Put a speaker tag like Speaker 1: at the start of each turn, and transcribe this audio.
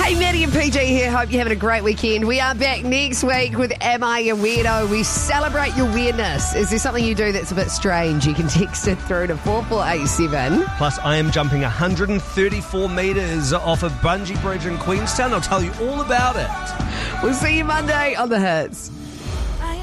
Speaker 1: Hey, Maddie and PJ here. Hope you're having a great weekend. We are back next week with Am I a Weirdo? We celebrate your weirdness. Is there something you do that's a bit strange? You can text it through to 4487.
Speaker 2: Plus, I am jumping 134 metres off a bungee bridge in Queenstown. I'll tell you all about it.
Speaker 1: We'll see you Monday on The Hits.